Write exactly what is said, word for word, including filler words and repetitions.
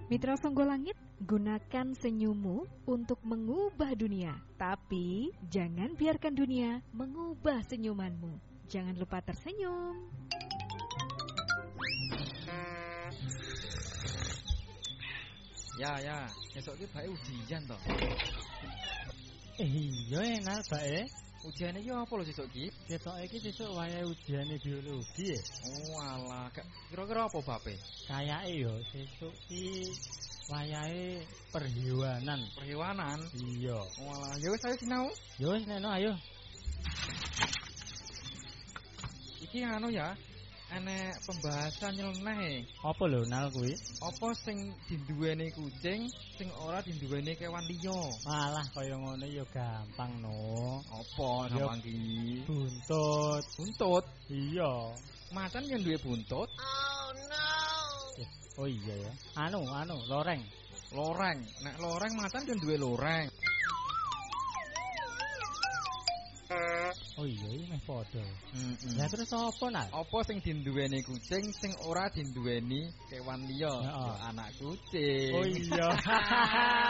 Mitra Songgo Langit, gunakan senyummu untuk mengubah dunia. Tapi jangan biarkan dunia mengubah senyumanmu. Jangan lupa tersenyum. Ya ya, esok iki bae ujian to. Eh iya enak bae. Ujian iki apa lho sesuk iki? Ketok iki sesuk wayahe ujian biologi ya. Oh alah, kira-kira apa bape? Kayake yo sesuk iki wayahe perhewanan. Perhewanan? Iya. Oh alah, ya wis ayo sinau. Ya wis neno ayo. Iki anu ya, enek pembahasan nyeleneh. Apa lho nal kuwi? Apa sing dinduweni kucing, sing ora dinduweni kewan liya? Malah kaya ngono ya gampang no. Apa gampang ki? Buntut. Buntut? Iya. Macan yang duwe buntut? Oh no. Eh, oh iya ya. Anu, anu, loreng. Loreng. Nek loreng macan yang duwe loreng. Oh iya, ini meh padha. Heeh. Lah terus apa nak? Apa sing dinduweni kucing, sing ora dinduweni kewan liya? Ya, Anak kucing. oh iya.